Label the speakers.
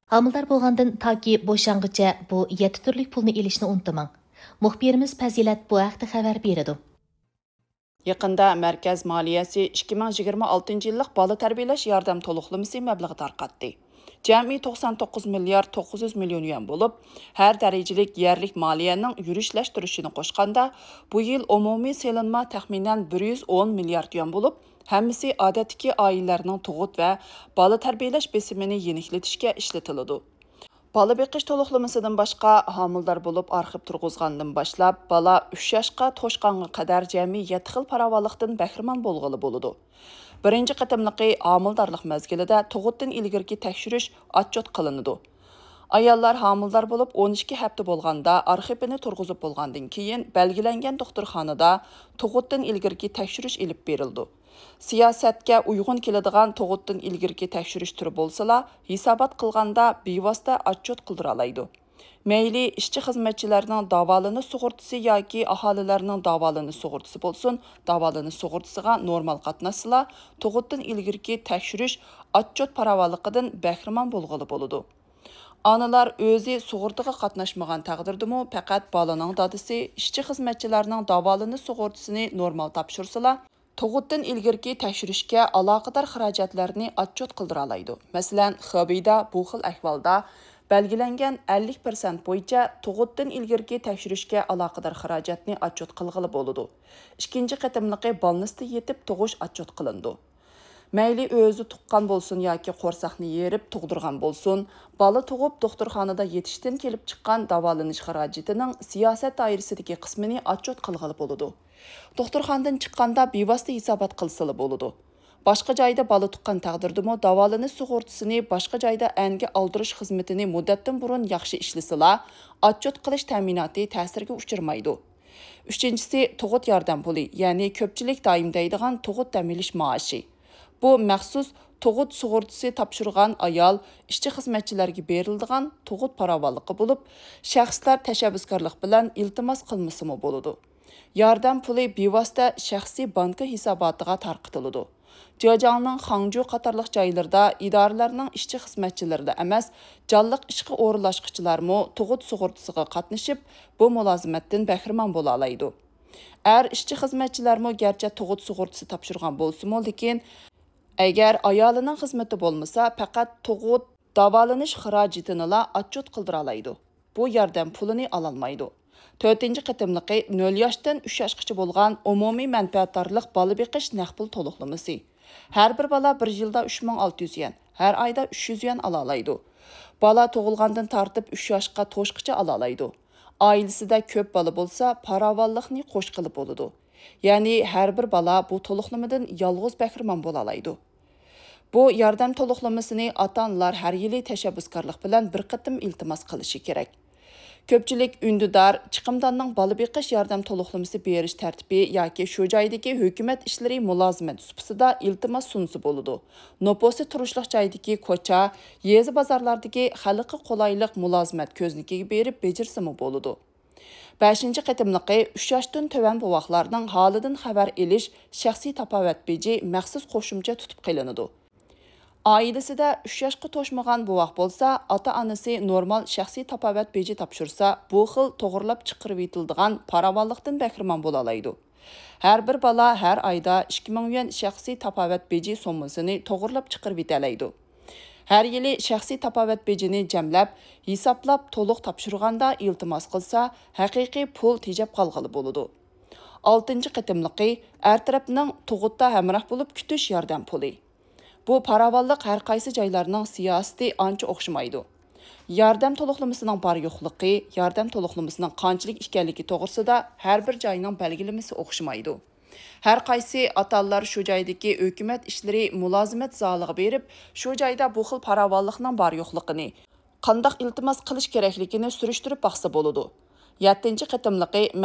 Speaker 1: Hamildar bo'lgandan toki bo'shang'icha bu 7 turlik pulni elishni unutmang. Muxbirimiz Fazilat bu haqda xabar beradi.
Speaker 2: Yaqında Mərkəz Maliyyəsi 2026 yıllık bala tərbiyələş yardım toluqlaması məbləği tarqatdı. Cəmi 99 milyar 900 milyon yuan olub, hər dərəcəlik yerlik maliyyənin yürüşləşdirişini qoşqanda, bu yıl umumi selinma təxminən 110 milyard yuan olub, həmmisi adətdəki ailələrinin tuğut və bala tərbiyələş besimini yenikletişkə işletilidi. Bala beqish toluqlamasından başqa hamildar bo'lib arxib turg'izgandan boshlab bala 3 yoshga to'shqanga qadar jami 7 xil paravalliqdan bahramand bo'lg'ili bo'ladi. Birinchi qatimliqi hamildarlik mezgilida tug'utdan ilgirki tekshirish отчет qilinadi. Ayollar hamildar bo'lib 12 hafta bo'lganda arxivini turg'izib bo'lgandan keyin belgilangan doktorxonada tug'utdan ilgirki tekshirish ilib berildi. Siyosatga uyg'un keladigan tug'utdan ilgirki tekshirish turi bo'lsa-la, hisobot qilganda bevosita отчет qildira oladi. Mayli ishchi xizmatchilarning davolanish sug'urtasi yoki aholilarning davolanish sug'urtasi bo'lsin, davolanish sug'urtasiga normal qatnashsa, tug'utdan ilgirki tekshirish отчет paravalliqidan bahramand bo'lg'ili bo'ladi. Analar o'zi sug'urtaga qatnashmagan taqdirdimi faqat bolaning dadisi ishchi xizmatchilarning davolanish sug'urtasini normal topshirsalar, tug'utdan ilgirki tekshirishga aloqador xarajatlarni отчет qildira oladi. Masalan, Xobeyda bu xil ahvolda belgilangan 50% bo'yicha tug'utdan ilgirki tekshirishga aloqador xarajatni отчет qilg'ili bo'ladi. Ikkinchi qatimliqi balnisda yetib tug'ish отчет qilindi. Mayli o'zi tuqqan bo'lsin yoki qo'rsaqni yerib tug'dirgan bo'lsin, bola tug'ib doktorxonada yetishdan kelib chiqqan davolanish xarajatining siyosat doirasidagi qismini отчет qilg'ili bo'ladi. Doktorxonadan chiqqanda bevosita hisobot qilsili bo'ladi. Boshqa joyda bola tuqqan taqdirdimi davolanish sug'urtasini boshqa joyda anga oldirish xizmatini muddatdan burun yaxshi ishlasila, отчет qilish ta'minoti ta'sirga uchirmaydi. Uchinchisi tug'ut yordam puli, ya'ni ko'pchilik doim deydigan tug'ut ta'minlash maoshi. Bu maxsus tug'ut sug'urtasi topshirgan ayol ishchi xizmatchilarga beriladigan tug'ut paravalliqi bo'lib, shaxslar tashabbuskorlik bilan iltimos qilmasimi bo'ladi. Yordam puli bevosita shaxsiy banka hisobotiga tarqatiladi. Jojangning Hangju qatorliq joylarda idoralarning ishchi xizmatchilarida emas, jonliq ishga o'rinlashqichilarmi tug'ut sug'urtasiga qatnashib, bu mulozimatdan bahramand bo'la oladi. Ishchi xizmatchilarmi garchi tug'ut sug'urtasi topshirgan bo'lsa-mu, lekin agar ayolining xizmati bo'lmasa, faqat tug'ut davolanish xarajatini отчет qildira oladi. Bu yordam pulini ololmaydi. 4-chi qatimliqi 0 yoshdan 3 yoshgacha bo'lgan umumiy manfaatdorlik bola beqish naqd pul to'liqlamasi. Har bir bola 1 yilda 3600 yuan, har oyda 300 yuan ola oladi. Bola tug'ilgandan tortib 3 yoshga to'shqicha ola oladi. Oilasida ko'p bola bo'lsa, paravalliqni qo'shqilib bo'ladi. Ya'ni har bir bola bu to'liqlamadan yolg'iz bahramand bo'la oladi. Bu yordam to'liqlamasini ota-onalar har yili tashabbuskorlik bilan bir qatim iltimos qilishi kerak. Ko'pchilik undidor chiqimdonning bola beqish yordam to'liqlamasi berish tartibi yoki shu joydagi hukumat ishlari mulozimat supisida iltimos sunsa bo'ladi. Noposi turishliq joydagi ko'cha, yezi bozorlardagi xalqqa qulaylik mulozimat ko'znikiga berib bejirsimi bo'ladi. 5-chi qatimliqi 3 yoshdan to'van bovoqlarning holidan xabar elish shaxsiy tapovat beji maxsus qo'shimcha tutib qilinadi. Ailesida 3 yoshga to'shmagan bovoq bo'lsa, ota-onasi normal shaxsiy tapovat beji topshirsa, bu xil to'g'rilab chiqarib etiladigan paravalliqdan bahramand bo'la oladi. Har bir bola har oyda 2000 yuan shaxsiy tapovat beji summasini to'g'rilab chiqarib etiladi. Har yili shaxsiy tapovat bejini jamlab, hisoblab to'liq topshirganda iltimos qilsa, haqiqiy pul tejab qolg'ili bo'ladi. 6-chi qatimliqi tarafning tug'utda hamroh bo'lib kutish yordam puli. Bu paravalliq har qaysi joylarning siyosati ancha o'xshamaydi. Yordam to'liqlamasining bor yo'qligi, yordam to'liqlamasining qanchalik ekanligi to'g'risida har bir joyning belgilamasi o'xshamaydi. Har qaysi ota-onalar shu joydagi hukumat ishlari mulozimat zaliga berib, shu joyda bu xil paravalliqning bor yo'qligini, qanday iltimos qilish kerakligini surishtirib baqsa bo'ladi. 7-chi qatimliqi